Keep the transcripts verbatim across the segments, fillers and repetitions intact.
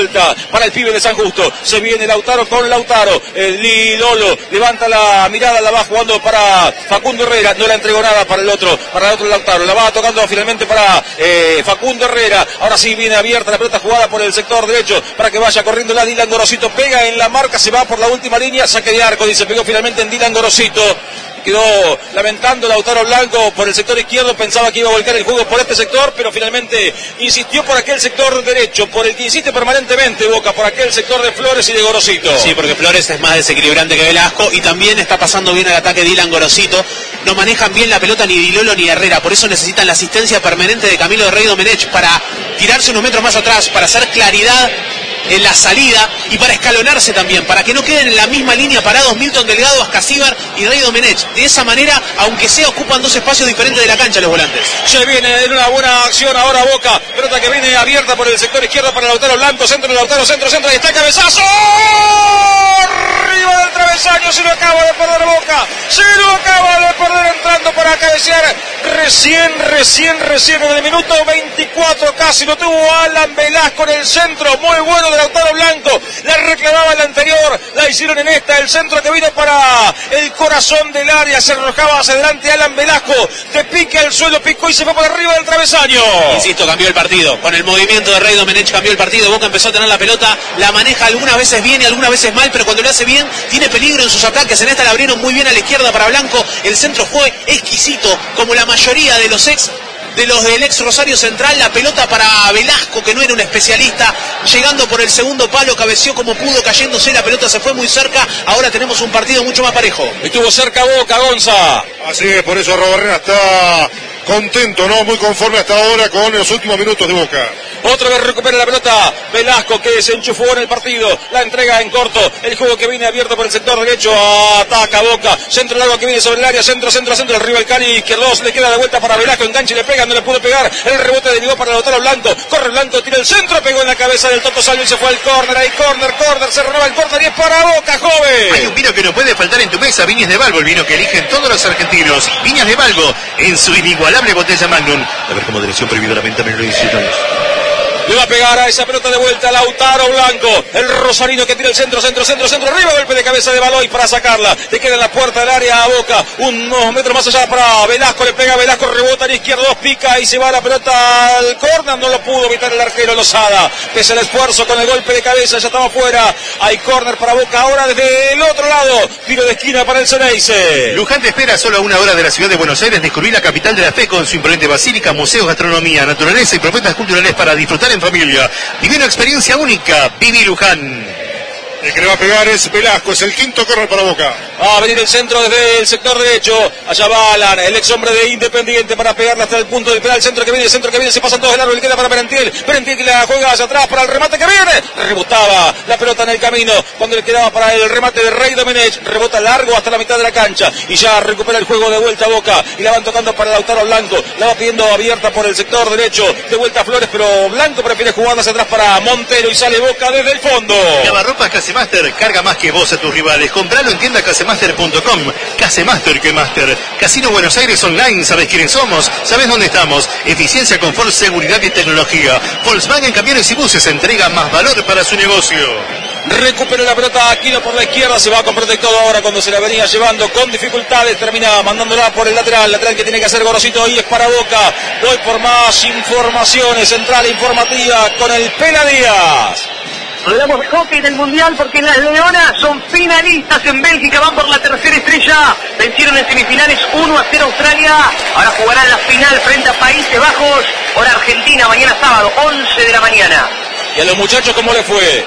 Para el pibe de San Justo, se viene Lautaro con Lautaro, el Lilolo levanta la mirada, la va jugando para Facundo Herrera, no la entregó nada para el otro, para el otro Lautaro, la va tocando finalmente para eh, Facundo Herrera, ahora sí viene abierta la pelota jugada por el sector derecho, para que vaya corriendo la Dylan Gorosito, pega en la marca, se va por la última línea, saque de arco, dice, pegó finalmente en Dylan Gorosito. Quedó lamentando Lautaro Blanco por el sector izquierdo, pensaba que iba a volcar el juego por este sector, pero finalmente insistió por aquel sector derecho, por el que insiste permanentemente Boca, por aquel sector de Flores y de Gorosito. Sí, porque Flores es más desequilibrante que Velasco y también está pasando bien el ataque Dylan Gorosito. No manejan bien la pelota ni Dilolo ni Herrera, por eso necesitan la asistencia permanente de Camilo de Rey Domenech para tirarse unos metros más atrás, para hacer claridad en la salida y para escalonarse también, para que no queden en la misma línea parados Milton Delgado, Ascasíbar y Rey Domenech. De esa manera, aunque sea, ocupan dos espacios diferentes de la cancha los volantes. Se viene en una buena acción ahora Boca, pelota que viene abierta por el sector izquierdo para Lautaro Blanco, centro de Lautaro, centro, centro, ahí está cabezazo, arriba del travesaño, se lo acaba de perder Boca, se lo acaba de perder entrando para cabecear, recién, recién, recién en el minuto veinticuatro casi lo tuvo Alan Velasco en el centro, muy bueno de Lautaro Blanco, la reclamaba en la anterior, la hicieron en esta, el centro que vino para el corazón del área, se arrojaba hacia adelante Alan Velasco, de pique al suelo, picó y se fue por arriba del travesaño. Insisto, cambió el partido, con el movimiento de Rey Domenech cambió el partido, Boca empezó a tener la pelota, la maneja algunas veces bien y algunas veces mal, pero cuando lo hace bien, tiene peligro en sus ataques, en esta la abrieron muy bien a la izquierda para Blanco, el centro fue exquisito, como la mayoría de los ex de los del ex Rosario Central, la pelota para Velasco, que no era un especialista, llegando por el segundo palo, cabeció como pudo, cayéndose, la pelota se fue muy cerca, ahora tenemos un partido mucho más parejo. Estuvo cerca Boca, Gonza. Así es, por eso Robarrena está contento, ¿no? Muy conforme hasta ahora con los últimos minutos de Boca. Otra vez recupera la pelota Velasco, que se enchufó en el partido, la entrega en corto, el juego que viene abierto por el sector derecho, ataca Boca, centro largo que viene sobre el área, centro, centro, centro, arriba el Cali izquierdos, le queda de vuelta para Velasco, enganche y le pega, no le pudo pegar, el rebote derivó para Lautaro Blanco, corre Blanco, tira el centro, pegó en la cabeza del Toto Salvo y se fue al córner, ahí córner, córner, se renueva el córner y es para Boca, joven. Hay un vino que no puede faltar en tu mesa, Viñas de Balbo, el vino que eligen todos los argentinos. Viñas de Balbo, en su inigualable botella Magnum. A ver, como dirección prohibida la venta menor de diecisiete años. Le va a pegar a esa pelota de vuelta Lautaro Blanco, el rosarino que tira el centro, centro, centro, centro, arriba, golpe de cabeza de Baloy para sacarla, le queda en la puerta del área a Boca, unos metros más allá para Velasco, le pega Velasco, rebota en izquierdo, dos pica y se va la pelota al córner, no lo pudo evitar el arquero Lozada, pese al esfuerzo con el golpe de cabeza, ya estaba fuera, hay córner para Boca, ahora desde el otro lado, tiro de esquina para el Ceneice. Luján te espera solo a una hora de la ciudad de Buenos Aires, descubrir la capital de la fe con su imponente basílica, museos, gastronomía, naturaleza y propuestas culturales para disfrutar en familia. Viví una experiencia única, viví Luján. El que le va a pegar es Velasco, es el quinto córner para Boca. Va a venir el centro desde el sector derecho, allá va Alan, el ex hombre de Independiente para pegarla hasta el punto del penal, el centro que viene, el centro que viene, se pasan todos de largo, le queda para Merentiel, Merentiel que la juega hacia atrás para el remate que viene, rebotaba la pelota en el camino, cuando le quedaba para el remate de Rey Domenech, rebota largo hasta la mitad de la cancha, y ya recupera el juego de vuelta a Boca, y la van tocando para Lautaro Blanco, la va pidiendo abierta por el sector derecho, de vuelta a Flores, pero Blanco prefiere jugar hacia atrás para Montero, y sale Boca desde el fondo. Lavarropas Casemaster, carga más que vos a tus rivales, compralo en tienda casemaster punto com, Casemaster que Master, Casino Buenos Aires Online, ¿sabes quiénes somos? ¿Sabes dónde estamos? Eficiencia, confort, seguridad y tecnología. Volkswagen Camiones y Buses entrega más valor para su negocio. Recupera la pelota Aquino por la izquierda, se va con protector ahora cuando se la venía llevando con dificultades, termina mandándola por el lateral, lateral que tiene que hacer Gorosito y es para Boca. Voy por más informaciones, central informativa con el Pela Díaz. Hablamos de hockey del Mundial porque las Leonas son finalistas en Bélgica, van por la tercera estrella, vencieron en semifinales uno a cero Australia, ahora jugarán la final frente a Países Bajos, hora Argentina, mañana sábado, once de la mañana. ¿Y a los muchachos cómo les fue?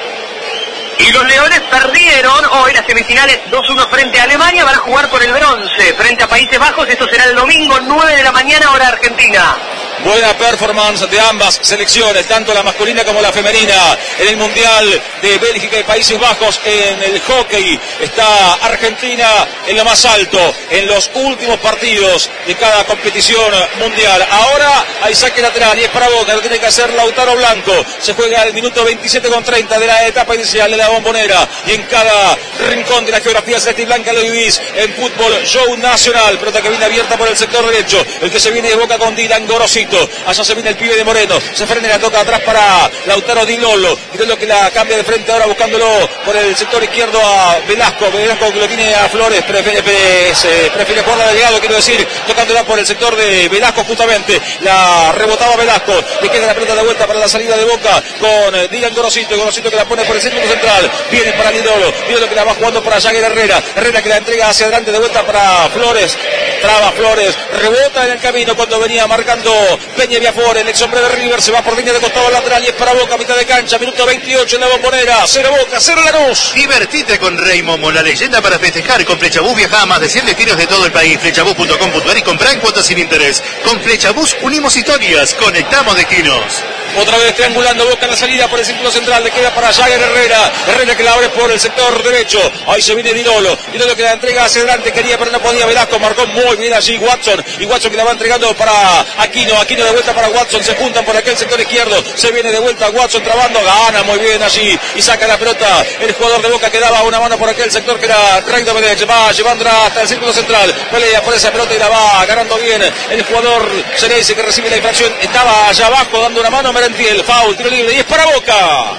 Y los Leones perdieron hoy las semifinales dos uno frente a Alemania, van a jugar por el bronce frente a Países Bajos, esto será el domingo nueve de la mañana, hora Argentina. Buena performance de ambas selecciones, tanto la masculina como la femenina, en el Mundial de Bélgica y Países Bajos. En el hockey está Argentina en lo más alto, en los últimos partidos de cada competición mundial. Ahora hay saque lateral y es para Boca, lo tiene que hacer Lautaro Blanco. Se juega el minuto veintisiete con treinta de la etapa inicial de la Bombonera. Y en cada rincón de la geografía celeste y blanca lo vivís en Fútbol Show Nacional. Pelota que viene abierta por el sector derecho. El que se viene de Boca con Dylan Gorosito. Justo. Allá se viene el pibe de Moreno. Se frena y la toca atrás para Lautaro Di Lolo. Di Lolo que la cambia de frente ahora buscándolo por el sector izquierdo a Velasco. Velasco que lo tiene a Flores. Prefiere, prefiere, prefiere jugarla de llegado, quiero decir. Tocándola por el sector de Velasco justamente. La rebotaba Velasco. Le queda la pelota de vuelta para la salida de Boca con eh, Dylan Gorosito. Gorosito que la pone por el centro central. Viene para Di Lolo. Di Lolo que la va jugando para Jagger Herrera. Herrera que la entrega hacia adelante de vuelta para Flores. Traba Flores. Rebota en el camino cuando venía marcando Peña Viafore. El ex hombre de River se va por línea de costado lateral y es para Boca, mitad de cancha. Minuto veintiocho en la Bombonera. Cero Boca, cero Lanús. Divertite con Rey Momo, la leyenda para festejar. Con Flechabús viaja a más de cien destinos de todo el país. Flechabús punto com punto ar y comprá en cuotas sin interés. Con Flechabús unimos historias, conectamos destinos. Otra vez triangulando Boca en la salida por el círculo central. Le queda para Jagger Herrera. Herrera que la abre por el sector derecho. Ahí se viene Di Lolo. Di Lolo que la entrega hacia adelante. Quería pero no podía. Velasco marcó muy bien allí Watson. Y Watson que la va entregando para Aquino. Aquino de vuelta para Watson. Se juntan por aquel sector izquierdo. Se viene de vuelta Watson trabando. Gana muy bien allí. Y saca la pelota. El jugador de Boca que daba una mano por aquel sector que era Rey Domenech. Va llevándola hasta el círculo central. Pelea por esa pelota y la va ganando bien. El jugador Cereise que recibe la infracción. Estaba allá abajo dando una mano. Merentiel. Foul. Tiro libre. Y es para Boca.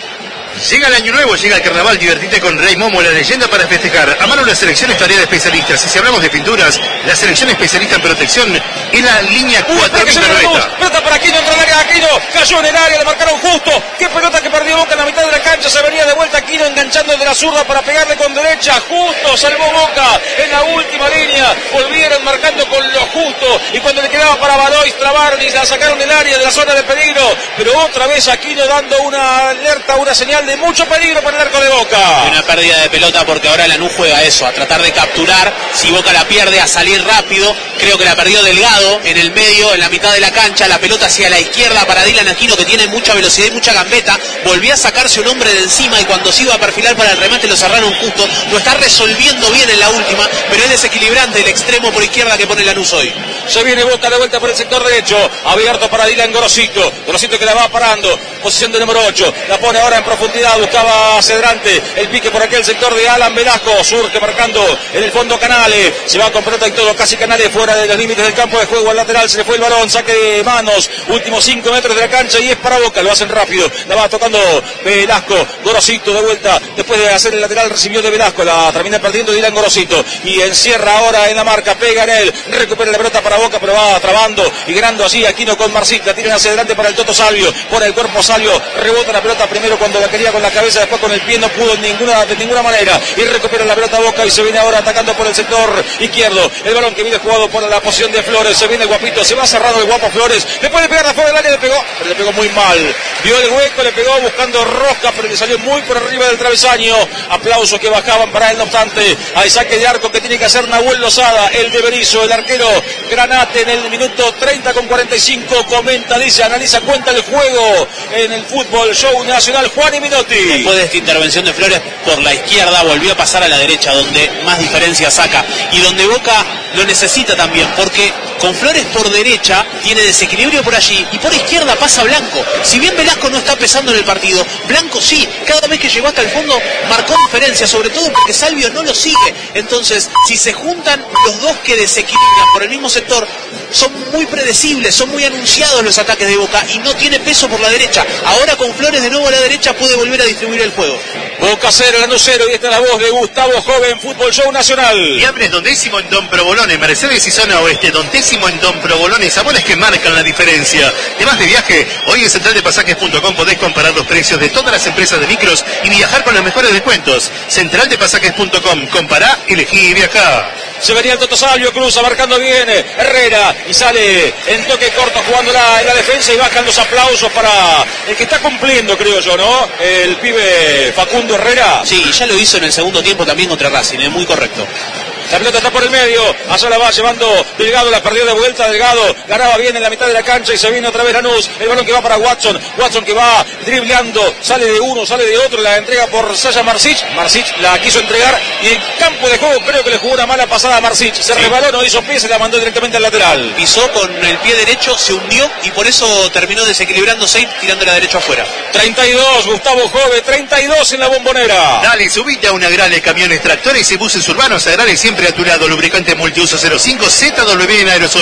Llega el año nuevo, llega el carnaval, divertite con Rey Momo, la leyenda para festejar. A mano la selección estaría de especialistas. Y si hablamos de pinturas, la selección especialista en protección es la línea cuatro mil Berreta. Pelota para Aquino, entra en el área, Aquino cayó en el área, le marcaron justo. Qué pelota que perdió Boca en la mitad de la cancha. Se venía de vuelta Aquino enganchando de la zurda para pegarle con derecha. Justo salvó Boca en la última línea. Volvieron marcando con lo justo. Y cuando le quedaba para Valois, Trabarnis, la sacaron del área de la zona de peligro. Pero otra vez Aquino dando una alerta, una señal de mucho peligro para el arco de Boca. Una pérdida de pelota porque ahora Lanús juega eso, a tratar de capturar. Si Boca la pierde, a salir rápido. Creo que la perdió Delgado en el medio, en la mitad de la cancha. La pelota hacia la izquierda para Dylan Aquino, que tiene mucha velocidad y mucha gambeta. Volvió a sacarse un hombre de encima y cuando se iba a perfilar para el remate lo cerraron justo. Lo está resolviendo bien en la última, pero es desequilibrante el extremo por izquierda que pone Lanús hoy. Se viene Boca de vuelta por el sector derecho. Abierto para Dylan Gorosito. Gorosito que la va parando. Posición de número ocho. La pone ahora en profundidad. Buscaba hacia adelante. El pique por aquel sector de Alan Velasco. Surge marcando en el fondo Canales. Se va con pelota y todo. Casi Canales fuera de los límites del campo de juego. Al lateral se le fue el balón. Saque de manos. Últimos cinco metros de la cancha y es para Boca. Lo hacen rápido. La va tocando Velasco. Gorosito de vuelta. Después de hacer el lateral recibió de Velasco. La termina perdiendo Dylan Gorosito. Y encierra ahora en la marca. Pega en él. Recupera la pelota para Boca, pero va trabando y ganando así Aquino con Marcit. La tiran hacia adelante para el Toto Salvio. Por el cuerpo Salvio. Rebota la pelota primero cuando la quería con la cabeza. Después con el pie no pudo en ninguna, de ninguna manera. Y recupera la pelota Boca y se viene ahora atacando por el sector izquierdo. El balón que viene jugado por la posición de Flores. Se viene el guapito. Se va cerrado el guapo Flores. Le puede pegar de afuera del área. Le pegó. Pero le pegó muy mal. Vio el hueco. Le pegó buscando rosca. Pero le salió muy por arriba del travesaño. Aplausos que bajaban para él. No obstante, hay saque de arco que tiene que hacer Nahuel Lozada. El de Berizzo. El arquero Granate en el minuto treinta con cuarenta y cinco. Comenta, dice, analiza, cuenta el juego en el fútbol show nacional. Juan y Minotti. Después de esta intervención de Flores por la izquierda, volvió a pasar a la derecha, donde más diferencia saca y donde Boca lo necesita también, porque con Flores por derecha tiene desequilibrio por allí y por izquierda pasa Blanco. Si bien Velasco no está pesando en el partido, Blanco sí, cada vez que llegó hasta el fondo marcó diferencia, sobre todo porque Salvio no lo sigue. Entonces, si se juntan los dos que desequilibran por el mismo sector, son muy predecibles, son muy anunciados los ataques de Boca y no tiene peso por la derecha. Ahora con Flores de nuevo a la derecha puede volver a distribuir el juego. Boca cero, Lanús cero, y esta es la voz de Gustavo Joven, Fútbol Show Nacional. Y abres Dondécimo en Don Provolone, Mercedes y Zona Oeste, Dondécimo en Don Provolone, sabores que marcan la diferencia. Además de viaje, hoy en central de pasajes punto com podés comparar los precios de todas las empresas de micros y viajar con los mejores descuentos. central de pasajes punto com, compará, elegí y viajá. Se venía el Toto Salvio, cruza, marcando bien Herrera y sale en toque corto jugándola en la defensa y bajan los aplausos para el que está cumpliendo, creo yo, ¿no? El pibe Facundo Herrera. Sí, y ya lo hizo en el segundo tiempo también contra Racing, es muy correcto. La pelota está por el medio, allá la va llevando Delgado, la perdió de vuelta Delgado, ganaba bien en la mitad de la cancha y se viene otra vez Lanús, el balón que va para Watson, Watson que va dribleando, sale de uno, sale de otro, la entrega por Sasha Marcich, Marcich la quiso entregar y en campo de juego creo que le jugó una mala pasada a Marcich, se sí. resbaló, no hizo pie, se la mandó directamente al lateral. Pisó con el pie derecho, se hundió y por eso terminó desequilibrándose y tirando la derecha afuera. treinta y dos, Gustavo Jove, treinta y dos en la Bombonera. Dale, subite a una Grale, camiones, tractores y buses urbanos, Agrale siempre a tu lado, lubricante multiuso cero cinco, Z W en aerosol.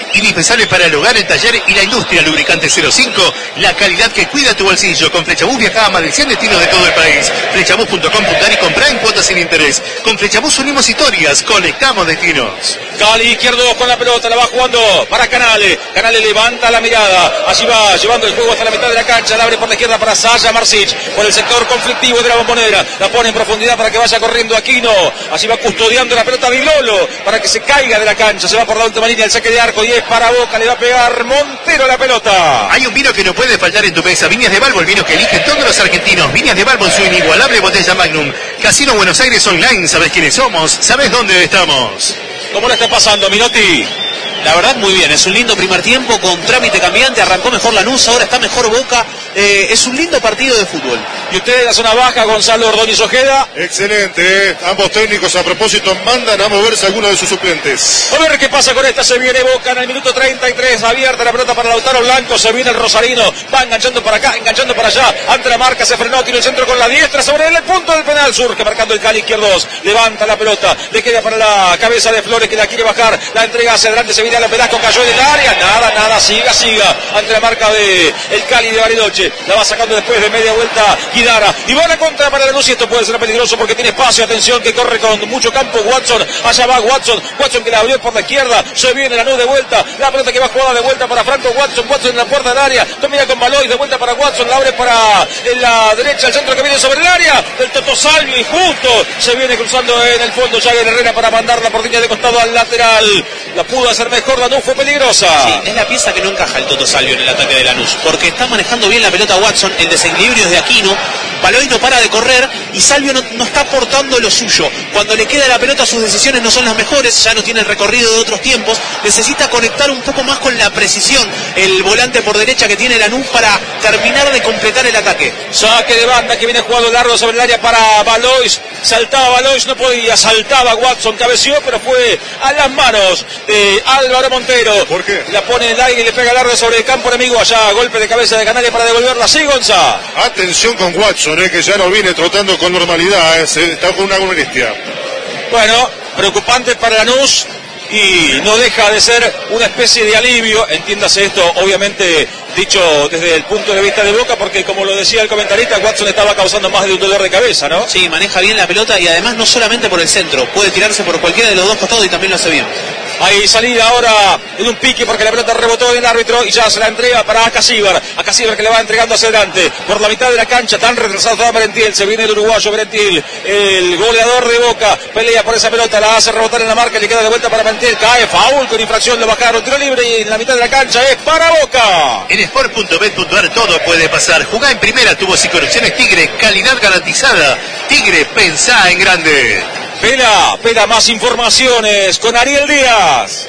indispensable para el hogar, el taller y la industria. Lubricante cero cinco, la calidad que cuida tu bolsillo. Con Flechabús viaja a más de cien destinos de todo el país. Flechabús punto com punto ar y comprá en cuotas sin interés. Con Flechabús unimos historias, conectamos destinos. Cali izquierdo con la pelota, la va jugando para Canale. Canale levanta la mirada, allí va llevando el juego hasta la mitad de la cancha, la abre por la izquierda para Saya Marsic, por el sector conflictivo de la Bombonera, la pone en profundidad para que vaya corriendo Aquino, allí va custodiando la pelota Di Lolo para que se caiga de la cancha, se va por la última línea el saque de arco y es para Boca, le va a pegar Montero la pelota. Hay un vino que no puede faltar en tu mesa, Viñas de Balbo, el vino que eligen todos los argentinos. Viñas de Balbo en su inigualable botella Magnum. Casino Buenos Aires Online, ¿sabes quiénes somos? ¿Sabes dónde estamos? ¿Cómo le está pasando, Minotti? La verdad, muy bien. Es un lindo primer tiempo con trámite cambiante. Arrancó mejor Lanús, ahora está mejor Boca. Eh, es un lindo partido de fútbol. ¿Y usted de la zona baja, Gonzalo Ordóñez Ojeda? Excelente, ¿eh? Ambos técnicos a propósito mandan a moverse algunos de sus suplentes. A ver qué pasa con esta. Se viene Boca en el minuto treinta y tres. Abierta la pelota para Lautaro Blanco. Se viene el Rosarino. Va enganchando para acá, enganchando para allá. Ante la marca se frenó. Tiene el centro con la diestra sobre el punto del penal. Surge marcando el Cali izquierdo. Levanta la pelota. Le queda para la cabeza de Flores que la quiere bajar. La entrega hacia adelante. Se viene a la Velasco. Cayó en el área. Nada, nada. Siga, siga. Ante la marca de el Cali de Bariloche. La va sacando después de media vuelta Guidara. Y va a la contra para Lanús. Y esto puede ser peligroso porque tiene espacio. Atención que corre con mucho campo Watson. Allá va Watson. Watson que la abrió por la izquierda. Se viene Lanús de vuelta. La pelota que va jugada de vuelta para Franco Watson. Watson en la puerta del área. Domina con Baloy. De vuelta para Watson. La abre para en la derecha. El centro que viene sobre el área. Del Toto Salvio. Y justo se viene cruzando en el fondo Jagger Herrera para mandar la porteña de costado al lateral. La pudo hacer mejor. Lanús fue peligrosa. Sí, es la pieza que no encaja el Toto Salvio en el ataque de Lanús. Porque está manejando bien la pelota Watson. El desequilibrio es de Aquino. Baloy no para de correr y Salvio no, no está aportando lo suyo. Cuando le queda la pelota sus decisiones no son las mejores, ya no tiene el recorrido de otros tiempos. Necesita conectar un poco más con la precisión el volante por derecha que tiene Lanús para terminar de completar el ataque. Saque de banda que viene jugando largo sobre el área para Balois. Saltaba Balois, no podía, saltaba Watson, cabeció, pero fue a las manos de Álvaro Montero. ¿Por qué? La pone en el aire y le pega largo sobre el campo enemigo. Allá golpe de cabeza de Canales para devolverla. Sí, Gonza. Atención con Watson, eh, que ya no viene trotando con normalidad, eh, se- está con una molestia. Bueno, preocupante para Lanús y no deja de ser una especie de alivio, entiéndase esto obviamente dicho desde el punto de vista de Boca, porque como lo decía el comentarista, Watson estaba causando más de un dolor de cabeza, ¿no? Sí, maneja bien la pelota y además no solamente por el centro, puede tirarse por cualquiera de los dos costados y también lo hace bien. Hay salida ahora en un pique porque la pelota rebotó en el árbitro y ya se la entrega para Acasíbar. Acasíbar que le va entregando hacia adelante por la mitad de la cancha, tan retrasado estaba Merentiel. Se viene el uruguayo Merentiel, el goleador de Boca, pelea por esa pelota, la hace rebotar en la marca, le queda de vuelta para Merentiel, cae, foul con infracción, lo bajaron, tiro libre y en la mitad de la cancha es para Boca. En sport punto bet punto ar todo puede pasar. Jugá en primera, tubos y conexiones Tigre, calidad garantizada. Tigre, pensá en grande. Pela, Pela, más informaciones con Ariel Díaz.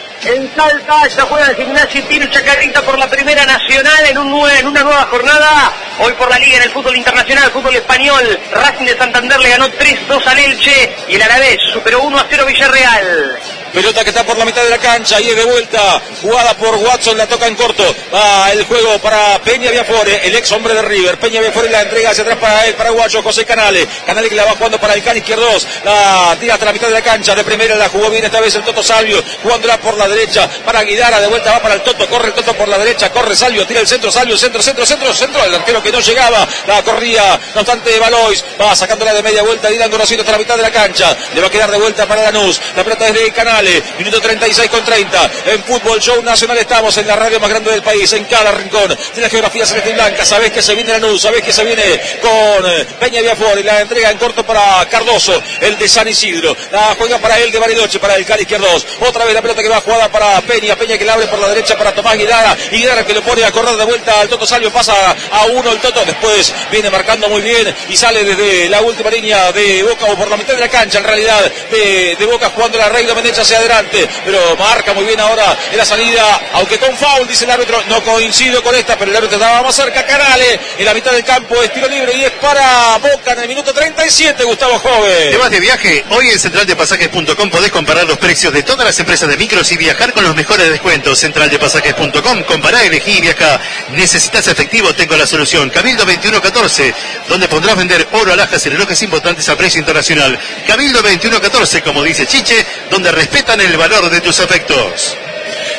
En Salta ya juega el Gimnasia y Tiro Chacarita por la Primera Nacional en, un nue- en una nueva jornada. Hoy por la Liga en el fútbol internacional, fútbol español. Racing de Santander le ganó tres dos al Elche y el Alavés superó uno a cero Villarreal. Pelota que está por la mitad de la cancha y es de vuelta, jugada por Watson, la toca en corto, va el juego para Peña Viafore, el ex hombre de River. Peña Viafore la entrega hacia atrás para el paraguayo José Canale, Canale que la va jugando para el Cali izquierdos, la tira hasta la mitad de la cancha, de primera la jugó bien esta vez el Toto Salvio, jugándola por la derecha para Guidara, de vuelta va para el Toto, corre el Toto por la derecha, corre Salvio, tira el centro, Salvio, centro, centro, centro, centro, el arquero que no llegaba, la corría, no obstante Balois, va sacándola de media vuelta, Dylan Gorosito hasta la mitad de la cancha, le va a quedar de vuelta para Lanús, la pelota es de Canale, minuto treinta y seis con treinta, en Fútbol Show Nacional estamos en la radio más grande del país, en cada rincón de la geografía celeste y blanca, sabés que se viene Lanús, sabés que se viene con eh, Peña Viafore, la entrega en corto para Cardoso, el de San Isidro, la juega para él de Bariloche, para el Cali izquierdos, otra vez la pelota que va jugada para Peña, Peña que la abre por la derecha para Tomás Guidara, y Guidara que lo pone a correr de vuelta al Toto Salvio, pasa a uno el Toto, después viene marcando muy bien y sale desde la última línea de Boca o por la mitad de la cancha en realidad de, de Boca jugando la Rey Domenech hacia adelante, pero marca muy bien ahora en la salida, aunque con foul dice el árbitro, no coincido con esta, pero el árbitro estaba más cerca, Canale en la mitad del campo, es tiro libre y es para Boca en el minuto treinta y siete, Gustavo Joven. ¿Te vas de viaje? Hoy en central de pasajes punto com podés comparar los precios de todas las empresas de micros y viajar con los mejores descuentos. central de pasajes punto com, compará, elegí y viaja. ¿Necesitas efectivo? Tengo la solución. Cabildo veintiuno catorce, donde podrás vender oro, alhajas y relojes importantes a precio internacional. Cabildo veintiuno catorce, como dice Chiche, donde respetan el valor de tus afectos.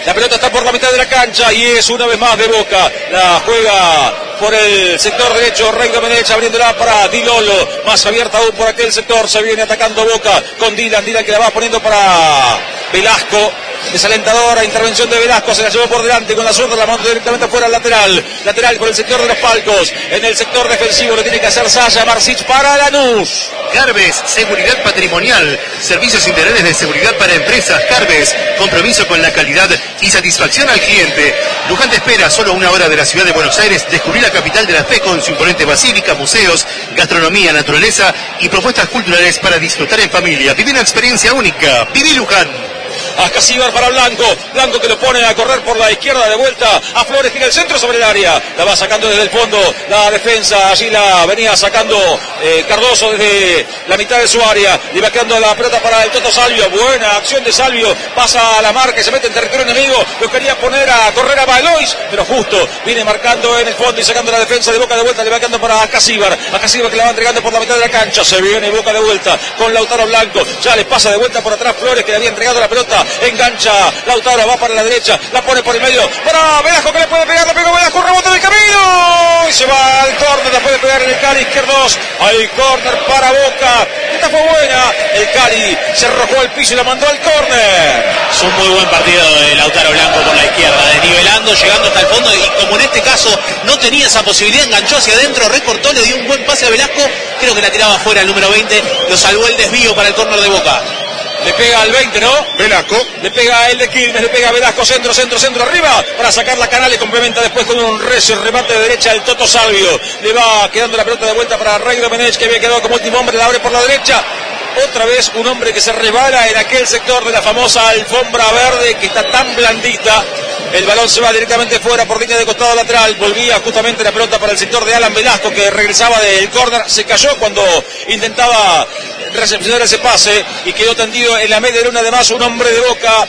La pelota está por la mitad de la cancha y es una vez más de Boca. La juega por el sector derecho Rey Domenech, abriéndola para Di Lolo, más abierta aún por aquel sector. Se viene atacando Boca con Dylan, Dylan que la va poniendo para Velasco. Desalentadora intervención de Velasco, se la llevó por delante con la zurda, la manda directamente fuera al lateral. Lateral por el sector de los palcos. En el sector defensivo lo tiene que hacer Saya Marsic para Lanús. Garbes, seguridad patrimonial, servicios integrales de seguridad para empresas. Garbes, compromiso con la calidad y satisfacción al cliente. Luján te espera, solo una hora de la ciudad de Buenos Aires. Descubrir la capital de la fe con su imponente basílica, museos, gastronomía, naturaleza y propuestas culturales para disfrutar en familia. Viví una experiencia única. Viví Luján. Ascasíbar para Blanco, Blanco que lo pone a correr por la izquierda de vuelta a Flores, tiene el centro sobre el área, la va sacando desde el fondo la defensa, allí la venía sacando eh, Cardoso desde la mitad de su área, le va quedando la pelota para el Toto Salvio, buena acción de Salvio, pasa a la marca y se mete en territorio enemigo, lo quería poner a correr a Balois, pero justo viene marcando en el fondo y sacando la defensa de Boca de vuelta, le va quedando para Ascasíbar, Ascasíbar que la va entregando por la mitad de la cancha, se viene Boca de vuelta con Lautaro Blanco, ya le pasa de vuelta por atrás Flores que le había entregado la pelota, engancha Lautaro, va para la derecha, la pone por el medio, para Velasco que le puede pegar, le pegó Velasco, rebote en el camino, y se va al córner, la puede pegar en el Cali izquierdo, hay córner para Boca, esta fue buena, el Cali se arrojó al piso y la mandó al córner. Es un muy buen partido de Lautaro Blanco por la izquierda, desnivelando, llegando hasta el fondo, y como en este caso no tenía esa posibilidad, enganchó hacia adentro, recortó, le dio un buen pase a Velasco, creo que la tiraba afuera el número veinte, lo salvó el desvío para el córner de Boca. Le pega al veinte, ¿no? Velasco. Le pega a el de Quilmes, le pega a Velasco, centro, centro, centro, arriba, para sacar la canal, le complementa después con un recio remate de derecha el Toto Salvio. Le va quedando la pelota de vuelta para Rey Domenech, que había quedado como último hombre, la abre por la derecha. Otra vez un hombre que se resbala en aquel sector de la famosa alfombra verde que está tan blandita. El balón se va directamente fuera por línea de costado lateral. Volvía justamente la pelota para el sector de Alan Velasco, que regresaba del córner. Se cayó cuando intentaba recepcionar ese pase y quedó tendido en la media luna. Además, un hombre de Boca.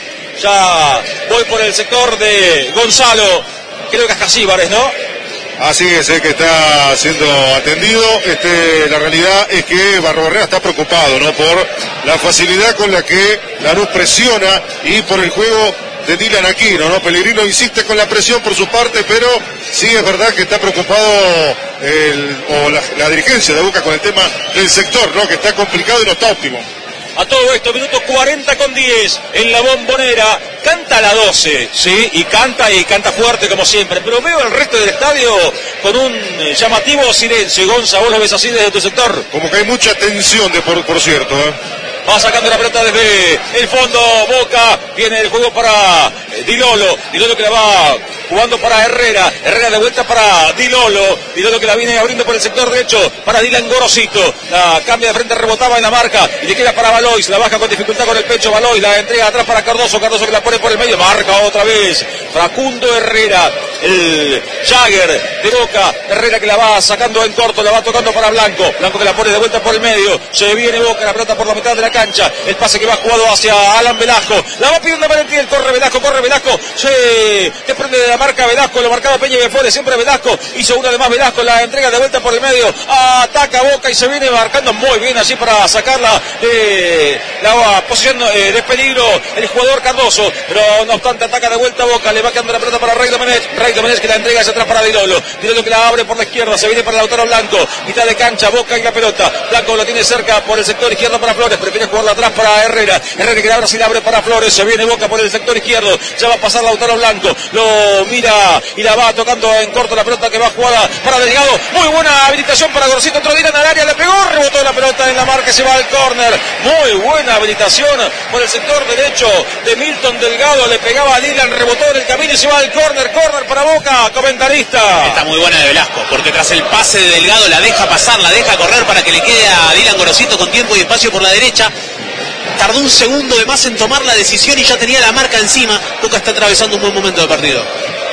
Ya voy por el sector de Gonzalo. Creo que es Casíbares, ¿no? Así es, el que está siendo atendido. Este, la realidad es que Barbarrea está preocupado, ¿no? Por la facilidad con la que Lanús presiona y por el juego de Dylan Aquino, ¿no? Pellegrino insiste con la presión por su parte, pero sí es verdad que está preocupado el, o la, la dirigencia de Boca con el tema del sector, ¿no? Que está complicado y no está óptimo. A todo esto, minuto cuarenta con diez en la Bombonera, canta la doce, ¿sí? Y canta y canta fuerte como siempre, pero veo el resto del estadio con un llamativo silencio. Gonza, ¿vos lo ves así desde tu sector? Como que hay mucha tensión, de por, por cierto, ¿eh? Va sacando la pelota desde el fondo, Boca, viene el juego para eh, Di Lolo, Di Lolo que la va jugando para Herrera, Herrera de vuelta para Di Lolo, Di Lolo que la viene abriendo por el sector derecho para Dylan Gorosito, la cambia de frente, rebotaba en la marca y le queda para Balois, la baja con dificultad con el pecho Balois, la entrega atrás para Cardoso, Cardoso que la pone por el medio, marca otra vez Facundo Herrera, el Jagger de Boca, Herrera que la va sacando en corto, la va tocando para Blanco, Blanco que la pone de vuelta por el medio, se viene Boca, la pelota por la mitad de la cancha, el pase que va jugado hacia Alan Velasco, la va pidiendo Valentín, corre Velasco, corre Velasco, se desprende de la marca Velasco, lo marcaba Peña y Flores, siempre Velasco, hizo una de más Velasco, la entrega de vuelta por el medio, ataca Boca y se viene marcando muy bien así para sacarla de la posición eh, de peligro el jugador Cardoso, pero no obstante ataca de vuelta Boca, le va quedando la pelota para Rey Domenech, Rey Domenech que la entrega hacia atrás para Di Lolo, Di Lolo que la abre por la izquierda, se viene para Lautaro Blanco, mitad de cancha, Boca y la pelota, Blanco lo tiene cerca por el sector izquierdo para Flores, prefiere jugarla atrás para Herrera, Herrera que ahora sí la abre para Flores, se viene Boca por el sector izquierdo, ya va a pasar Lautaro Blanco, lo mira y la va tocando en corto la pelota que va jugada para Delgado, muy buena habilitación para Gorosito, otro Dylan al área, le pegó, rebotó la pelota en la marca, se va al córner, muy buena habilitación por el sector derecho de Milton Delgado, le pegaba a Dylan, rebotó en el camino y se va al córner, córner para Boca, comentarista. Está muy buena de Velasco, porque tras el pase de Delgado la deja pasar, la deja correr para que le quede a Dylan Gorosito con tiempo y espacio por la derecha. Tardó un segundo de más en tomar la decisión y ya tenía la marca encima. Boca está atravesando un buen momento de partido.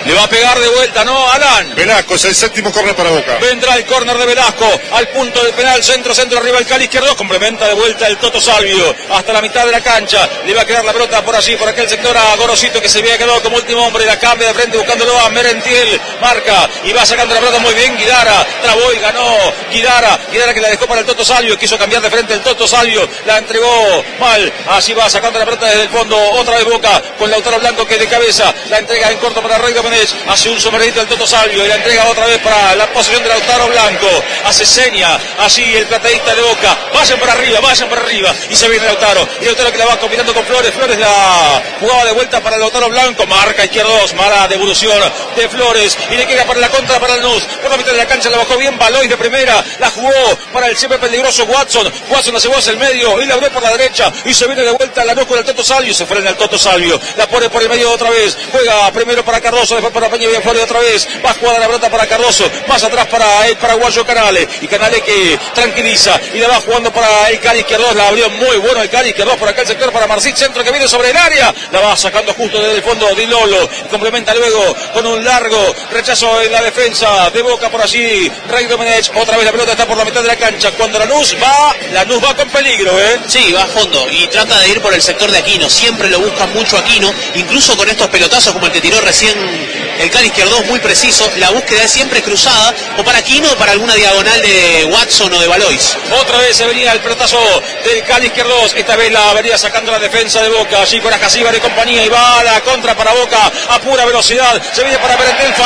Le va a pegar de vuelta, ¿no? Alan. Velasco es el séptimo córner para Boca. Vendrá el córner de Velasco al punto del penal, centro, centro, arriba el Cali izquierdo, complementa de vuelta el Toto Salvio hasta la mitad de la cancha, le va a quedar la pelota por allí, por aquel sector a Gorosito que se había quedado como último hombre, la cambia de frente buscándolo a Merentiel, marca y va sacando la pelota muy bien Guidara, trabó y ganó Guidara, Guidara que la dejó para el Toto Salvio, quiso cambiar de frente el Toto Salvio, la entregó mal, así va sacando la pelota desde el fondo, otra vez Boca con Lautaro Blanco que de cabeza, la entrega en corto para Rey Domenech, hace un somerito el Toto Salvio y la entrega otra vez para la posición de Lautaro Blanco, hace seña, así el plateísta de Boca, vayan por arriba, vayan por arriba, y se viene Lautaro, y Lautaro que la va combinando con Flores, Flores la jugaba de vuelta para Lautaro Blanco, marca izquierdos, mala devolución de Flores, y le queda para la contra para Lanús, por la mitad de la cancha la bajó bien, Balois de primera, la jugó para el siempre peligroso Watson, Watson la llevó hacia el medio, y la abrió por la derecha, y se viene de vuelta Lanús con el Toto Salvio, se frena el Toto Salvio, la pone por el medio otra vez, juega primero para Cardoso, después para Peña Flores otra vez, va a jugar la pelota para Cardoso, más atrás para el paraguayo Canales, y Canales que tranquiliza, y la va jugando para el Cali izquierdo, la abrió muy bueno el Cali izquierdo por acá el sector para Marcit, centro que viene sobre el área, la va sacando justo desde el fondo Di Lolo, complementa luego con un largo rechazo en la defensa de Boca por allí, Rey Domenech, otra vez la pelota está por la mitad de la cancha, cuando Lanús va, Lanús va con peligro, ¿eh? Sí, va a fondo y trata de ir por el sector de Aquino, siempre lo busca mucho Aquino, incluso con estos pelotazos como el que tiró recién el Cali izquierdo, muy preciso, la búsqueda es siempre cruzada, o para Aquino o para alguna diagonal de Watson o de Balois. Otra vez se venía el pelotazo del Cali izquierdo, esta vez la venía sacando la defensa de Boca, allí con Acasíbar y compañía, y va a la contra para Boca, a pura velocidad, se viene para Merentiel,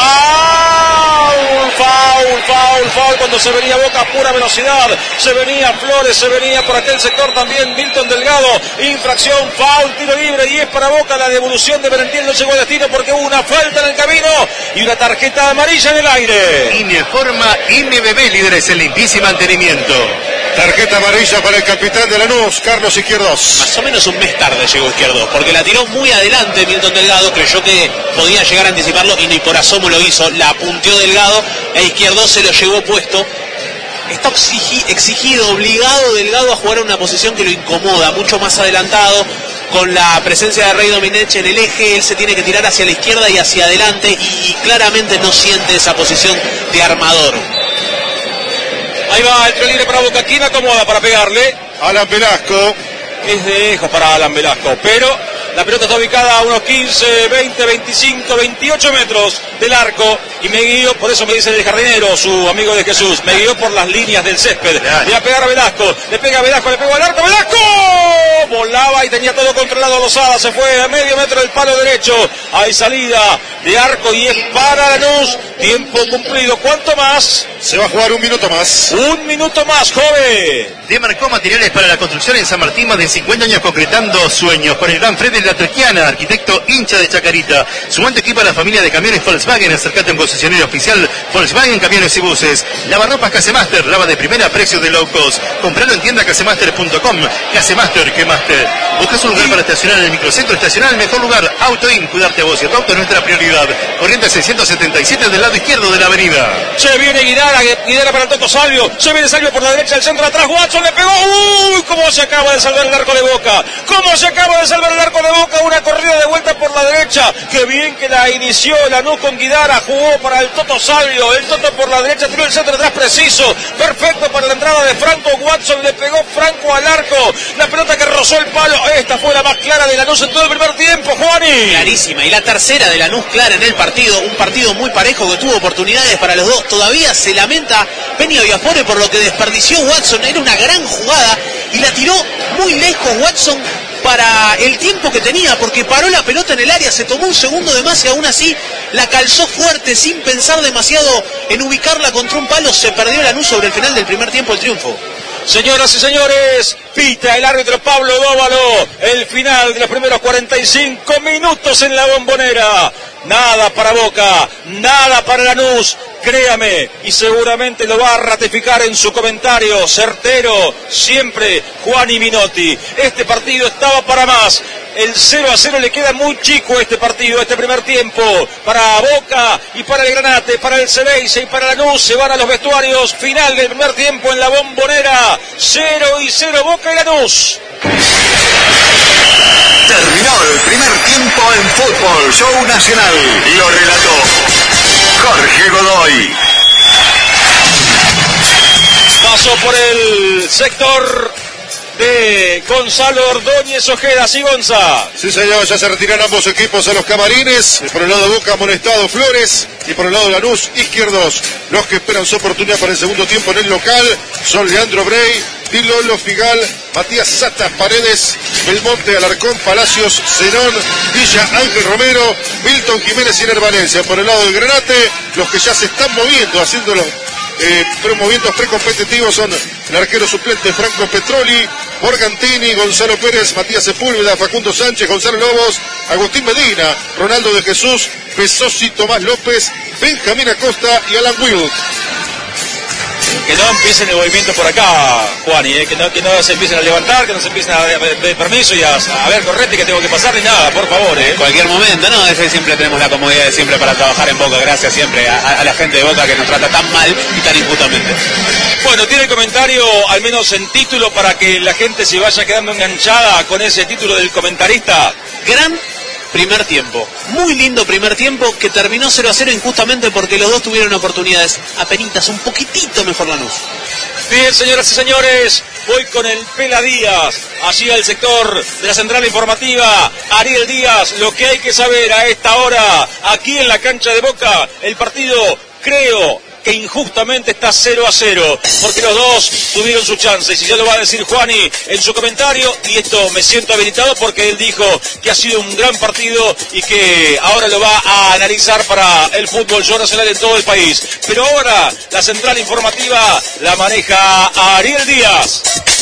foul, foul, foul, foul, cuando se venía Boca a pura velocidad, se venía Flores, se venía por aquel sector también Milton Delgado, infracción, foul, tiro libre, y es para Boca, la devolución de Merentiel no llegó a destino porque hubo una falta en el camino, y una tarjeta amarilla en el aire. Ineforma N B B, líderes en limpieza y mantenimiento. Tarjeta amarilla para el capitán de Lanús, Carlos Izquierdos. Más o menos un mes tarde llegó Izquierdos, porque la tiró muy adelante Milton Delgado, creyó que podía llegar a anticiparlo y ni por asomo lo hizo, la apunteó Delgado e Izquierdos se lo llevó puesto. Está exigi, exigido, obligado Delgado a jugar en una posición que lo incomoda, mucho más adelantado, con la presencia de Rey Domenech en el eje, él se tiene que tirar hacia la izquierda y hacia adelante y claramente no siente esa posición de armador. Ahí va el tiro libre para Boca, ¿quién acomoda para pegarle? Alan Velasco. Es de lejos para Alan Velasco, pero la pelota está ubicada a unos quince, veinte, veinticinco, veintiocho metros del arco y me guío, por eso me dice el jardinero, su amigo de Jesús, me guió por las líneas del césped. Le va a pegar a Velasco, le pega a Velasco, le pegó al arco, ¡Velasco! Volaba y tenía todo controlado Lozada, se fue a medio metro del palo derecho, hay salida de arco y es para Lanús, tiempo cumplido, ¿cuánto más? Se va a jugar un minuto más. Un minuto más, joven. Demarcó materiales para la construcción en San Martín, más de cincuenta años concretando sueños. Con el gran Fred de la Trequiana, arquitecto hincha de Chacarita. Sumando equipo a la familia de camiones Volkswagen, acercate a un concesionario oficial Volkswagen Camiones y Buses. Lavarropas Casemaster, lava de primera a precio de low cost. Compralo en tienda casemaster punto com. Casemaster, que master. Buscas un lugar para estacionar en el microcentro, estacionar en el mejor lugar. Autoin, cuidarte a vos y a tu auto es nuestra prioridad. Corriente seiscientos setenta y siete del lado izquierdo de la avenida. Se viene Guidara, Guidara para el Toto Salvio, se viene Salvio por la derecha, el centro atrás, Watson le pegó, uy, cómo se acaba de salvar el arco de Boca, cómo se acaba de salvar el arco de Boca, una corrida de vuelta por la derecha, qué bien que la inició Lanús con Guidara, jugó para el Toto Salvio, el Toto por la derecha, tiró el centro atrás preciso, perfecto para la entrada de Franco, Watson le pegó Franco al arco, la pelota que rozó el palo, esta fue la más clara de Lanús en todo el primer tiempo, Juani. Clarísima, y la tercera de Lanús clara en el partido, un partido muy parejo que tuvo oportunidades para los dos, todavía se lamenta Peña Viafore por lo que desperdició Watson, era una gran jugada y la tiró muy lejos Watson para el tiempo que tenía, porque paró la pelota en el área, se tomó un segundo de más y aún así la calzó fuerte sin pensar demasiado en ubicarla contra un palo, se perdió Lanús sobre el final del primer tiempo el triunfo. Señoras y señores, pita el árbitro Pablo Dóvalo, el final de los primeros cuarenta y cinco minutos en la Bombonera. Nada para Boca, nada para Lanús, créame, y seguramente lo va a ratificar en su comentario certero, siempre Juani Minotti. Este partido estaba para más. El cero a cero le queda muy chico este partido, este primer tiempo. Para Boca y para el Granate, para el Ceneice y para Lanús se van a los vestuarios. Final del primer tiempo en la Bombonera. Cero y cero Boca y Lanús. Terminó el primer tiempo en Fútbol Show Nacional. Lo relató Jorge Godoy. Pasó por el sector de Gonzalo Ordóñez Ojeda. Sí, Gonza. Sí, señor, ya se retiran ambos equipos a los camarines. Por el lado de Boca, amonestado Flores. Y por el lado de Lanús, izquierdos. Los que esperan su oportunidad para el segundo tiempo en el local son Leandro Brey, Di Lolo Figal, Matías Satas Paredes, Belmonte, Alarcón, Palacios, Zenón, Villa, Ángel Romero, Milton Jiménez y Ener Valencia. Por el lado del Granate, los que ya se están moviendo, haciendo los eh, movimientos precompetitivos son el arquero suplente Franco Petroli, Morgantini, Gonzalo Pérez, Matías Sepúlveda, Facundo Sánchez, Gonzalo Lobos, Agustín Medina, Ronaldo de Jesús, Pesosi, Tomás López, Benjamín Acosta y Alan Wilk. Que no empiecen el movimiento por acá, Juani, eh, que, no, que no se empiecen a levantar, que no se empiecen a pedir permiso y a, a ver, correte, que tengo que pasar ni nada, por favor. Eh. En cualquier momento, no, es que siempre tenemos la comodidad de siempre para trabajar en Boca, gracias siempre a, a la gente de Boca que nos trata tan mal y tan injustamente. Bueno, tiene el comentario, al menos en título, para que la gente se vaya quedando enganchada con ese título del comentarista. Gran primer tiempo, muy lindo primer tiempo que terminó cero a cero injustamente porque los dos tuvieron oportunidades apenitas, un poquitito mejor Lanús. Bien, señoras y señores, voy con el Pela Díaz, allí al sector de la central informativa. Ariel Díaz, lo que hay que saber a esta hora, aquí en la cancha de Boca, el partido, creo que injustamente está cero a cero, porque los dos tuvieron sus chances, y ya lo va a decir Juani en su comentario, y esto me siento habilitado porque él dijo que ha sido un gran partido y que ahora lo va a analizar para el fútbol show nacional en todo el país. Pero ahora la central informativa la maneja Ariel Díaz.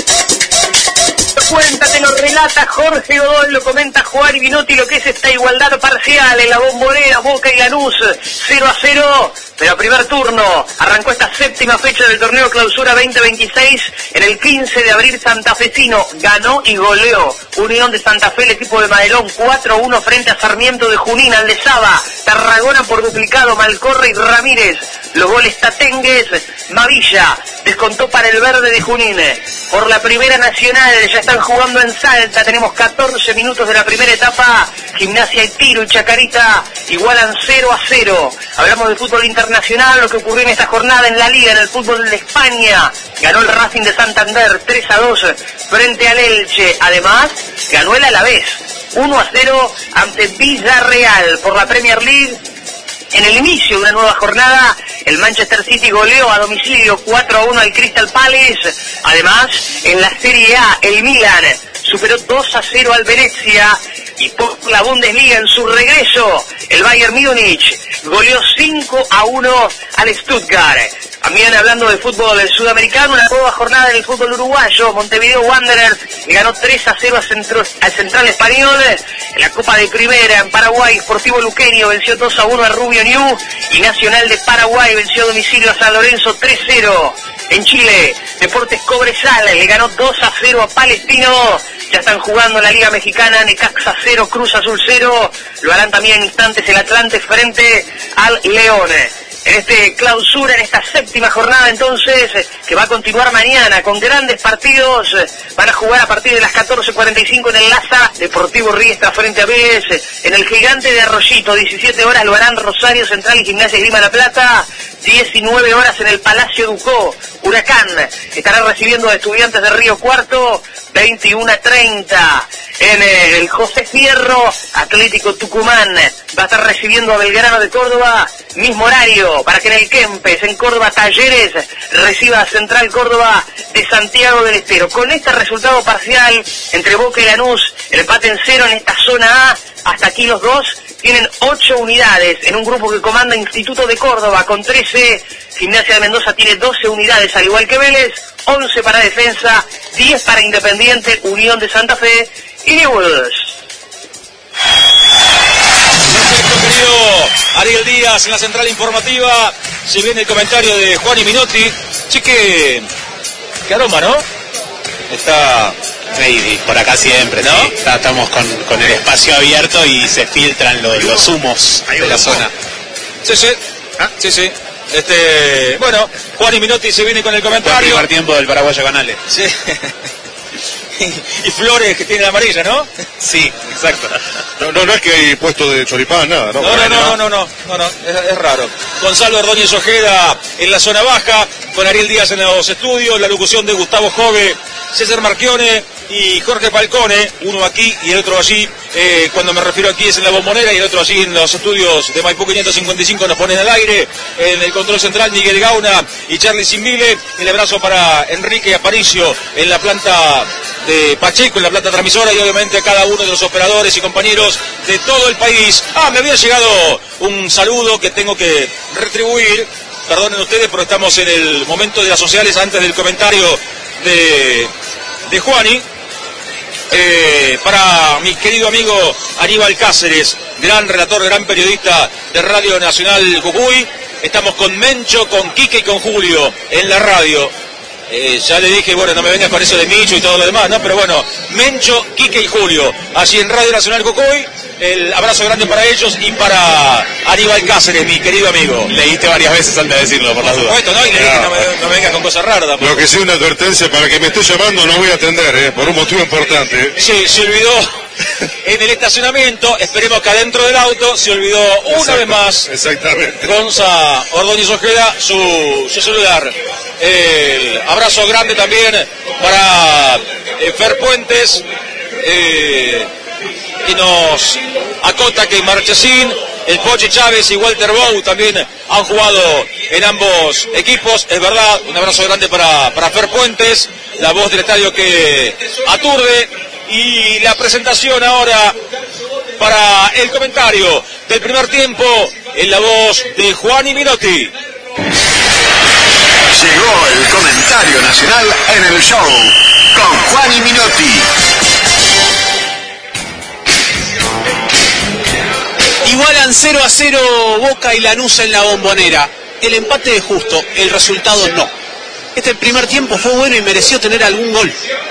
Cuenta, te lo relata Jorge Godoy, lo comenta Juan y Vinotti, lo que es esta igualdad parcial en la Bombonera, Boca y Lanús, cero a cero, pero primer turno, arrancó esta séptima fecha del torneo Clausura veinte veintiséis, en el quince de abril santafesino, ganó y goleó Unión de Santa Fe, el equipo de Madelón, cuatro a uno frente a Sarmiento de Junín, Aldezaba, Tarragona por duplicado, Malcorre y Ramírez, los goles Tatengues, Mavilla, descontó para el verde de Junín, por la primera nacional, ya están jugando en Salta, tenemos catorce minutos de la primera etapa, Gimnasia y Tiro y Chacarita igualan cero a cero, hablamos de fútbol internacional, lo que ocurrió en esta jornada en la Liga, en el fútbol de España, ganó el Racing de Santander tres a dos frente al Elche, además ganó el Alavés uno a cero ante Villarreal. Por la Premier League, en el inicio de una nueva jornada, el Manchester City goleó a domicilio cuatro a uno al Crystal Palace. Además, en la Serie A, el Milan superó dos a cero al Venezia. Y por la Bundesliga, en su regreso, el Bayern Múnich goleó cinco a uno al Stuttgart. También hablando de fútbol sudamericano, una nueva jornada en el fútbol uruguayo, Montevideo Wanderers ganó tres a cero al, centro, al Central Español. En la Copa de Primera, en Paraguay, Sportivo Luqueño venció dos a uno a Rubio Ñu, y Nacional de Paraguay venció a domicilio a San Lorenzo tres a cero. En Chile, Deportes Cobresal le ganó dos a cero a Palestino. Ya están jugando en la Liga Mexicana, Necaxa cero, Cruz Azul cero. Lo harán también en instantes el Atlante frente al León. En este clausura, en esta séptima jornada entonces, que va a continuar mañana con grandes partidos, van a jugar a partir de las catorce cuarenta y cinco en el Laza, Deportivo Riestra frente a Vélez, en el Gigante de Arroyito, diecisiete horas lo harán Rosario Central y Gimnasia Grima La Plata, diecinueve horas en el Palacio Ducó, Huracán estará recibiendo a Estudiantes de Río Cuarto, veintiuno a treinta. En el José Fierro, Atlético Tucumán va a estar recibiendo a Belgrano de Córdoba, mismo horario, para que en el Kempes, en Córdoba, Talleres reciba a Central Córdoba de Santiago del Estero. Con este resultado parcial entre Boca y Lanús, el empate en cero en esta zona A, hasta aquí los dos tienen ocho unidades en un grupo que comanda Instituto de Córdoba con trece, Gimnasia de Mendoza tiene doce unidades al igual que Vélez, once para Defensa, diez para Independiente, Unión de Santa Fe y Newell's. Perfecto, querido Ariel Díaz en la central informativa. Se viene el comentario de Juan y Minotti. Che, que, qué aroma, ¿no? Está... Sí, por acá siempre, ¿no? Sí. Estamos con, con el espacio abierto y se filtran los, los humos de la zona. Sí, sí. ¿Ah? Sí, sí. Este, bueno, Juan y Minotti se viene con el comentario. El primer tiempo del Paraguayo Canales. Sí. y Flores, que tiene la amarilla, ¿no? Sí, exacto. No, no, no es que hay puesto de choripán, nada, ¿no? No, no, no, no, no, no, no, es, es raro. Gonzalo Ordóñez Ojeda en la zona baja, con Ariel Díaz en los estudios, la locución de Gustavo Jove, César Marchione y Jorge Falcone, uno aquí y el otro allí. Eh, cuando me refiero aquí es en la Bombonera y el otro allí en los estudios de Maipú quinientos cincuenta y cinco nos ponen al aire. En el control central Miguel Gauna y Charlie Simbile. El abrazo para Enrique Aparicio en la planta de Pacheco, en la planta transmisora, y obviamente a cada uno de los operadores y compañeros de todo el país. Ah, me había llegado un saludo que tengo que retribuir. Perdonen ustedes, pero estamos en el momento de las sociales antes del comentario de, de Juani. Eh, para mi querido amigo Aníbal Cáceres, gran relator, gran periodista de Radio Nacional Jujuy. Estamos con Mencho, con Quique y con Julio en la radio. Eh, ya le dije, bueno, no me vengas con eso de Micho y todo lo demás, ¿no? Pero bueno, Mencho, Quique y Julio, allí en Radio Nacional Jujuy. El abrazo grande para ellos y para Aníbal Cáceres, mi querido amigo. Leíste varias veces antes de decirlo, por las dudas. Por supuesto, ¿no? Y le dije, no me, no me vengas con cosas raras tampoco. Lo que sí, una advertencia, para que me esté llamando no voy a atender, ¿eh? Por un motivo importante. Sí, se olvidó en el estacionamiento, esperemos que adentro del auto se olvidó una Exacto, vez más exactamente. Gonza Ordóñez Ojeda su, su celular. El abrazo grande también para eh, Fer Puentes, eh, que nos acota que Marchesín, el Poche Chávez y Walter Bow también han jugado en ambos equipos. Es verdad, un abrazo grande para, para Fer Puentes, la voz del estadio que aturde. Y la presentación ahora para el comentario del primer tiempo en la voz de Juani Minotti. Llegó el comentario nacional en el show con Juani Minotti. Igualan cero a cero Boca y Lanús en la Bombonera. El empate es justo, el resultado no. Este primer tiempo fue bueno y mereció tener algún gol.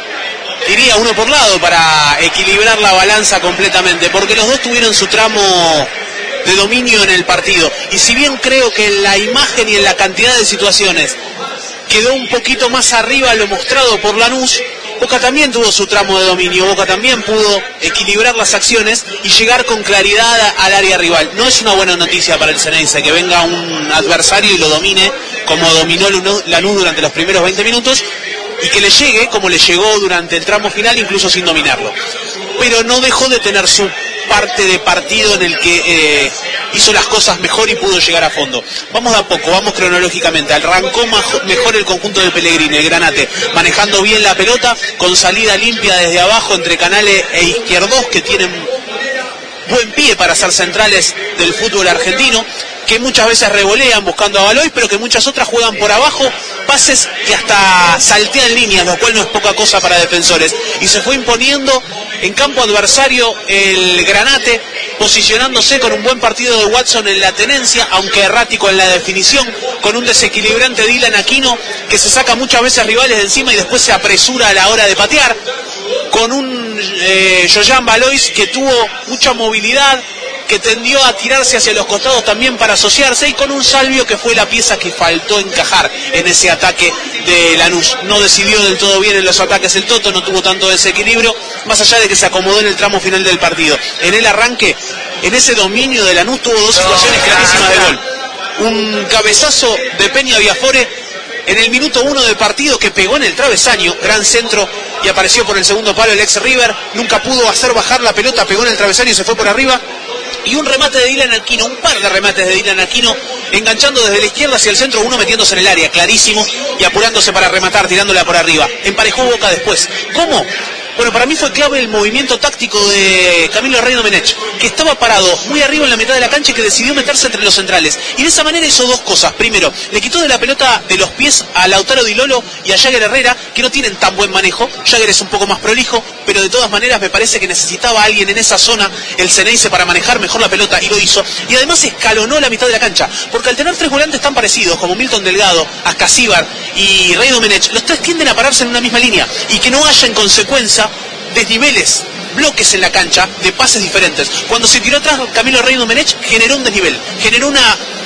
Diría uno por lado para equilibrar la balanza completamente, porque los dos tuvieron su tramo de dominio en el partido. Y si bien creo que en la imagen y en la cantidad de situaciones quedó un poquito más arriba lo mostrado por Lanús, Boca también tuvo su tramo de dominio. Boca también pudo equilibrar las acciones y llegar con claridad al área rival. No es una buena noticia para el Ceneice que venga un adversario y lo domine como dominó Lanús durante los primeros veinte minutos, y que le llegue como le llegó durante el tramo final, incluso sin dominarlo. Pero no dejó de tener su parte de partido en el que eh, hizo las cosas mejor y pudo llegar a fondo. Vamos de a poco, vamos cronológicamente. Arrancó mejor el conjunto de Pellegrini, el Granate, manejando bien la pelota, con salida limpia desde abajo entre Canales e Izquierdos, que tienen buen pie para ser centrales del fútbol argentino, que muchas veces revolean buscando a Baloy, pero que muchas otras juegan por abajo, pases que hasta saltean líneas, lo cual no es poca cosa para defensores. Y se fue imponiendo en campo adversario el Granate, posicionándose con un buen partido de Watson en la tenencia, aunque errático en la definición, con un desequilibrante Dylan Aquino que se saca muchas veces rivales de encima y después se apresura a la hora de patear, con un eh, Joyan Balois que tuvo mucha movilidad, que tendió a tirarse hacia los costados también para asociarse, y con un Salvio que fue la pieza que faltó encajar en ese ataque de Lanús. No decidió del todo bien en los ataques el Toto, no tuvo tanto desequilibrio, más allá de que se acomodó en el tramo final del partido. En el arranque, en ese dominio de Lanús, tuvo dos situaciones clarísimas de gol. Un cabezazo de Peña Viafore en el minuto uno de partido que pegó en el travesaño, gran centro, y apareció por el segundo palo el ex River, nunca pudo hacer bajar la pelota, pegó en el travesaño y se fue por arriba. Y un remate de Dylan Aquino, un par de remates de Dylan Aquino, enganchando desde la izquierda hacia el centro, uno metiéndose en el área, clarísimo, y apurándose para rematar, tirándola por arriba. Emparejó Boca después. ¿Cómo? Bueno, para mí fue clave el movimiento táctico de Camilo Rey Domenech, que estaba parado muy arriba en la mitad de la cancha y que decidió meterse entre los centrales. Y de esa manera hizo dos cosas. Primero, le quitó de la pelota de los pies a Lautaro Di Lolo y a Jagger Herrera, que no tienen tan buen manejo. Jagger es un poco más prolijo, pero de todas maneras me parece que necesitaba a alguien en esa zona, el Ceneice, para manejar mejor la pelota, y lo hizo. Y además escalonó la mitad de la cancha, porque al tener tres volantes tan parecidos como Milton Delgado, Ascasíbar y Rey Domenech, los tres tienden a pararse en una misma línea, y que no haya en consecuencia desniveles, bloques en la cancha de pases diferentes. Cuando se tiró atrás Camilo Rey Domenech, generó un desnivel, generó una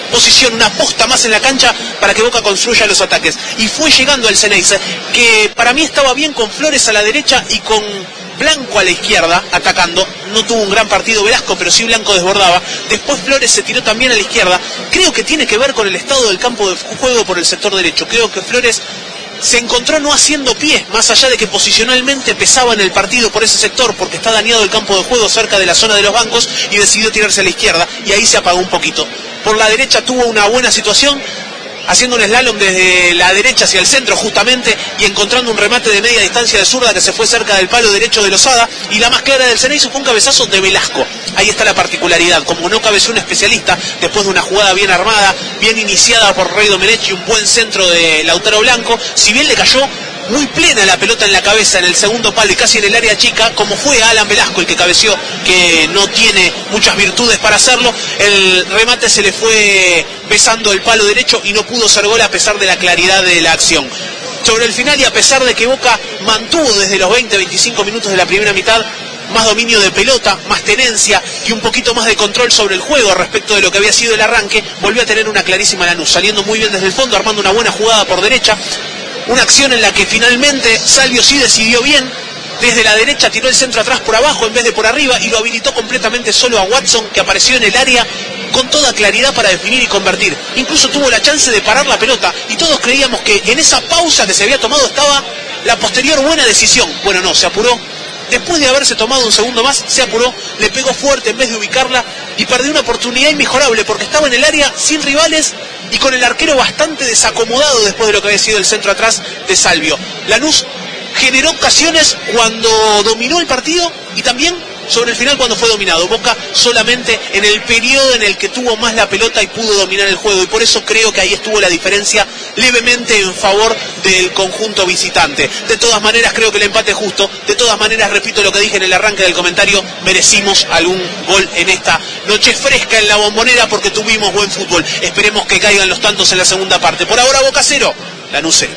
posición, una posta más en la cancha para que Boca construya los ataques. Y fue llegando al Ceneice, que para mí estaba bien con Flores a la derecha y con Blanco a la izquierda, atacando. No tuvo un gran partido Velasco, pero sí Blanco desbordaba. Después Flores se tiró también a la izquierda. Creo que tiene que ver con el estado del campo de juego por el sector derecho. Creo que Flores se encontró no haciendo pie, más allá de que posicionalmente pesaba en el partido por ese sector, porque está dañado el campo de juego cerca de la zona de los bancos, y decidió tirarse a la izquierda, y ahí se apagó un poquito. Por la derecha tuvo una buena situación, haciendo un slalom desde la derecha hacia el centro justamente, y encontrando un remate de media distancia de zurda que se fue cerca del palo derecho de Lozada, y la más clara del Ceneice fue un cabezazo de Velasco. Ahí está la particularidad, como no cabeció un especialista, después de una jugada bien armada, bien iniciada por Rey Domenech y un buen centro de Lautaro Blanco, si bien le cayó muy plena la pelota en la cabeza en el segundo palo y casi en el área chica, como fue Alan Velasco el que cabeció, que no tiene muchas virtudes para hacerlo, el remate se le fue besando el palo derecho y no pudo ser gol a pesar de la claridad de la acción. Sobre el final, y a pesar de que Boca mantuvo desde los veinte a veinticinco minutos de la primera mitad más dominio de pelota, más tenencia y un poquito más de control sobre el juego respecto de lo que había sido el arranque, volvió a tener una clarísima Lanús, saliendo muy bien desde el fondo, armando una buena jugada por derecha. Una acción en la que finalmente Salvio sí decidió bien, desde la derecha tiró el centro atrás por abajo en vez de por arriba y lo habilitó completamente solo a Watson, que apareció en el área con toda claridad para definir y convertir. Incluso tuvo la chance de parar la pelota y todos creíamos que en esa pausa que se había tomado estaba la posterior buena decisión. Bueno, no, se apuró. Después de haberse tomado un segundo más, se apuró, le pegó fuerte en vez de ubicarla y perdió una oportunidad inmejorable porque estaba en el área sin rivales y con el arquero bastante desacomodado después de lo que había sido el centro atrás de Salvio. Lanús generó ocasiones cuando dominó el partido y también sobre el final cuando fue dominado. Boca solamente en el periodo en el que tuvo más la pelota y pudo dominar el juego, y por eso creo que ahí estuvo la diferencia levemente en favor del conjunto visitante. De todas maneras creo que el empate es justo, de todas maneras repito lo que dije en el arranque del comentario, merecimos algún gol en esta noche fresca en la Bombonera porque tuvimos buen fútbol. Esperemos que caigan los tantos en la segunda parte. Por ahora Boca cero, Lanús cero.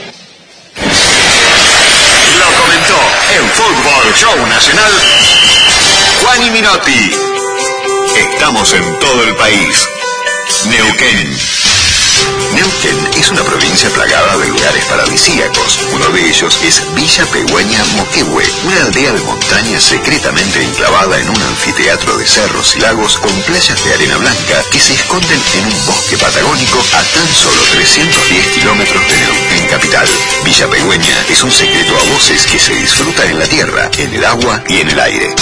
Lo comentó en Fútbol Show Nacional Juan y Minotti. Estamos en todo el país. Neuquén. Neuquén es una provincia plagada de lugares paradisíacos. Uno de ellos es Villa Pegüeña Moquehue, una aldea de montaña secretamente enclavada en un anfiteatro de cerros y lagos con playas de arena blanca que se esconden en un bosque patagónico a tan solo trescientos diez kilómetros de Neuquén capital. Villa Pegüeña es un secreto a voces que se disfruta en la tierra, en el agua y en el aire.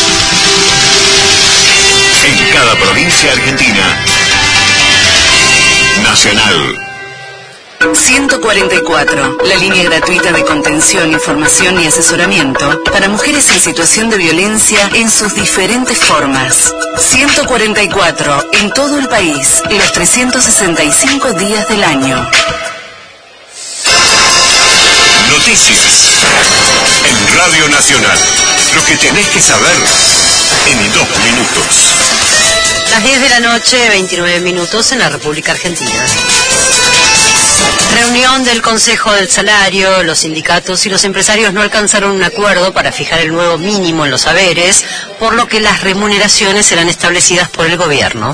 En cada provincia argentina. Nacional. ciento cuarenta y cuatro, la línea gratuita de contención, información y asesoramiento para mujeres en situación de violencia en sus diferentes formas. ciento cuarenta y cuatro, en todo el país, los trescientos sesenta y cinco días del año. Noticias. En Radio Nacional. Lo que tenés que saber en dos minutos. Las diez de la noche, veintinueve minutos en la República Argentina. Reunión del Consejo del Salario. Los sindicatos y los empresarios no alcanzaron un acuerdo para fijar el nuevo mínimo en los haberes, por lo que las remuneraciones serán establecidas por el gobierno.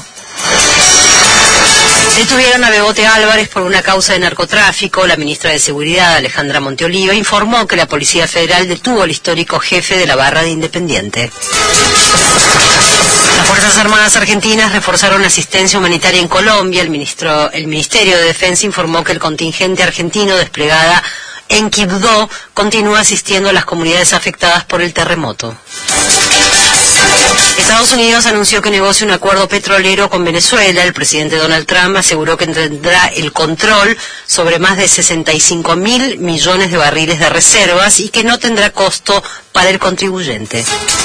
Detuvieron a Bebote Álvarez por una causa de narcotráfico. La ministra de Seguridad, Alejandra Monteoliva, informó que la Policía Federal detuvo al histórico jefe de la barra de Independiente. Las Fuerzas Armadas Argentinas reforzaron asistencia humanitaria en Colombia. El, ministro, el Ministerio de Defensa informó que el contingente argentino desplegada en Quibdó continúa asistiendo a las comunidades afectadas por el terremoto. Estados Unidos anunció que negocia un acuerdo petrolero con Venezuela. El presidente Donald Trump aseguró que tendrá el control sobre más de sesenta y cinco mil millones de barriles de reservas y que no tendrá costo para el contribuyente.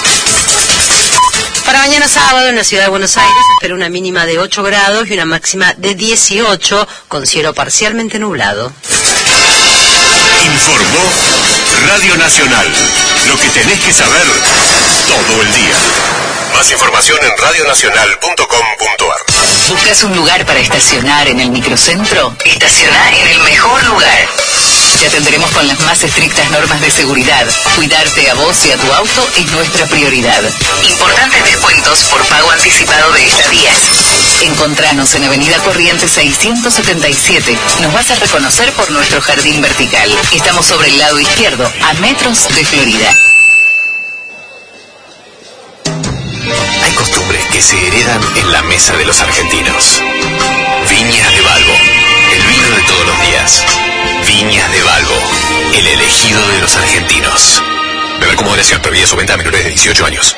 Para mañana sábado en la ciudad de Buenos Aires se espera una mínima de ocho grados y una máxima de dieciocho, con cielo parcialmente nublado. Informó Radio Nacional. Lo que tenés que saber todo el día. Más información en radio nacional punto com punto a r. ¿Buscas un lugar para estacionar en el microcentro? Estaciona en el mejor lugar. Te atenderemos con las más estrictas normas de seguridad. Cuidarte a vos y a tu auto es nuestra prioridad. Importantes descuentos por pago anticipado de estadías. Encontranos en Avenida Corrientes seiscientos setenta y siete. Nos vas a reconocer por nuestro jardín vertical. Estamos sobre el lado izquierdo, a metros de Florida. Hay costumbres que se heredan en la mesa de los argentinos. Viñas de Balbo, el vino de todos los días. Viñas de Balbo, el elegido de los argentinos. Beber con moderación, prohibida su venta a menores de dieciocho años.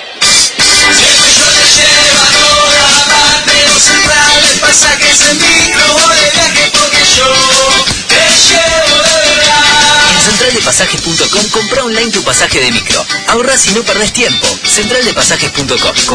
En central de pasajes punto com compra online tu pasaje de micro. Ahorras y no perdés tiempo. central de pasajes punto com.